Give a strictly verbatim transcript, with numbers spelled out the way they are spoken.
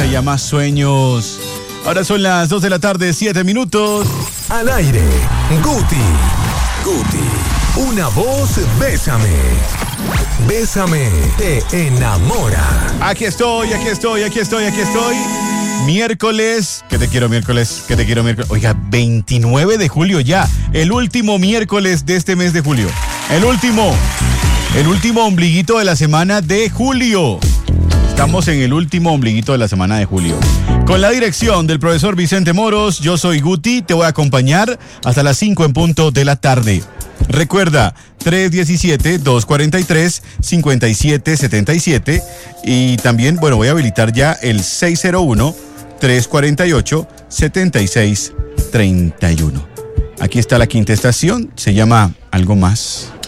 se llama Sueños. Ahora son las dos de la tarde, siete minutos. Al aire, Guti. Guti. Una voz, bésame. Bésame, te enamora. Aquí estoy, aquí estoy, aquí estoy, aquí estoy. Miércoles, que te quiero miércoles, que te quiero miércoles. Oiga, veintinueve de julio ya. El último miércoles de este mes de julio. El último. El último ombliguito de la semana de julio. Estamos en el último ombliguito de la semana de julio. Con la dirección del profesor Vicente Moros, yo soy Guti, te voy a acompañar hasta las cinco en punto de la tarde. Recuerda, tres uno siete, dos cuatro tres, cinco siete siete siete y también, bueno, voy a habilitar ya el seis cero uno, tres cuatro ocho, siete seis tres uno. Aquí está la quinta estación, se llama Algo Más.